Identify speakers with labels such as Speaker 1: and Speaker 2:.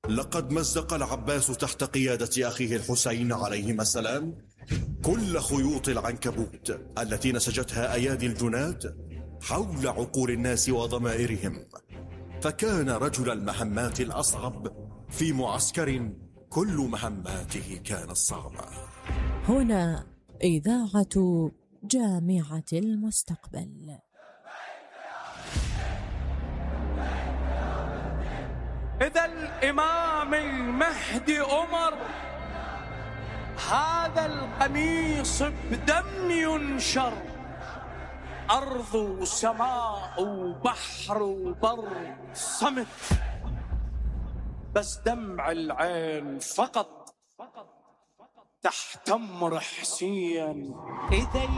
Speaker 1: لقد مزق العباس تحت قيادة أخيه الحسين عليهما السلام كل خيوط العنكبوت التي نسجتها أيادي الجناد حول عقول الناس وضمائرهم، فكان رجل المهمات الأصعب في معسكر كل مهماته كانت صعبة.
Speaker 2: هنا إذاعة جامعة المستقبل.
Speaker 3: إذا الإمام المهدي أمر هذا القميص بدم ينشر، أرض وسماء وبحر وبر صمت، بس دمع العين فقط تحتمر حسين. إذا